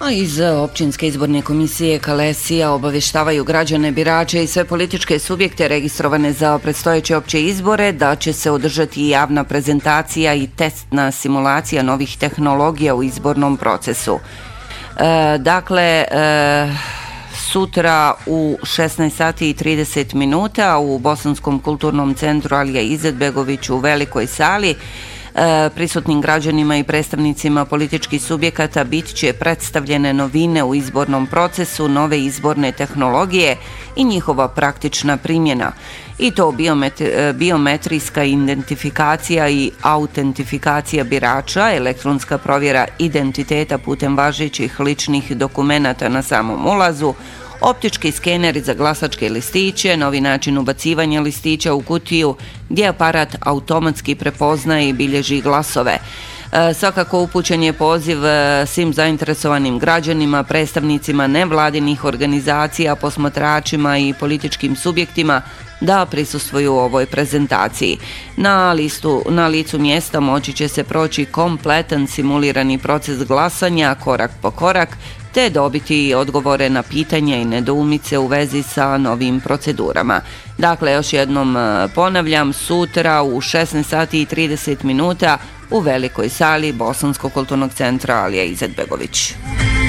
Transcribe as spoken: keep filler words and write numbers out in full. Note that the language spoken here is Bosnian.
Iz Općinske izborne komisije Kalesija obaveštavaju građane, birače i sve političke subjekte registrovane za predstojeće opće izbore da će se održati javna prezentacija i testna simulacija novih tehnologija u izbornom procesu. E, dakle, e, sutra u šesnaest sati i trideset minuta u Bosanskom kulturnom centru Alija Izetbegović u Velikoj sali prisutnim građanima i predstavnicima političkih subjekata bit će predstavljene novine u izbornom procesu, nove izborne tehnologije i njihova praktična primjena. I to biometri, biometrijska identifikacija i autentifikacija birača, elektronska provjera identiteta putem važećih ličnih dokumenata na samom ulazu, optički skeneri za glasačke listiće, novi način ubacivanja listića u kutiju gdje aparat automatski prepoznaje i bilježi glasove. E, svakako upućen je poziv svim zainteresovanim građanima, predstavnicima nevladinih organizacija, posmatračima i političkim subjektima da prisustvuju ovoj prezentaciji. Na, listu, na licu mjesta moći će se proći kompletan simulirani proces glasanja korak po korak, te dobiti odgovore na pitanja i nedoumice u vezi sa novim procedurama. Dakle, još jednom ponavljam, sutra u šesnaest sati i trideset minuta u Velikoj sali Bosanskog kulturnog centra Alija Izetbegović.